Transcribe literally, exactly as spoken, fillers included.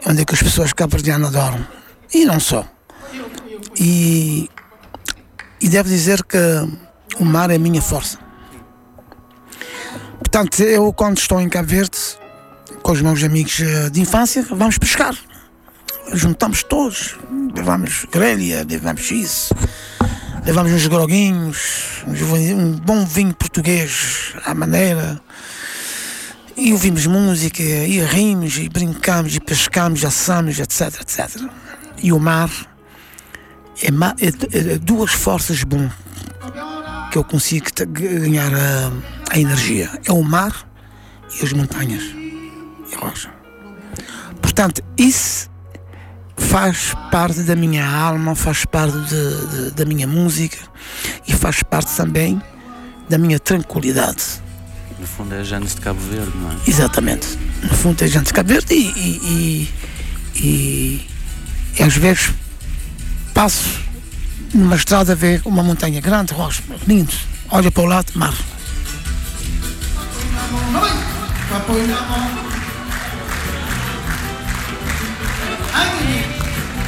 onde é que as pessoas cabo-verdianas adoram. E não só. E, e devo dizer que o mar é a minha força. Portanto, eu quando estou em Cabo Verde, com os meus amigos de infância, vamos pescar. Juntamos todos, levamos grelha, levamos isso, levamos uns groguinhos, um bom vinho português à maneira, e ouvimos música, e rimos, e brincamos, e pescamos, assamos, etc, etcétera. E o mar é, ma- é, é duas forças bom que eu consigo ganhar a, a energia. É o mar e as montanhas e a rocha. Portanto, isso faz parte da minha alma, faz parte de, de, da minha música e faz parte também da minha tranquilidade. No fundo é a gente de Cabo Verde, não é? Exatamente. No fundo é gente de Cabo Verde e, e, e, e, e às vezes passo numa estrada a ver uma montanha grande, rocha, lindo. Olha para o lado, mar. Ai,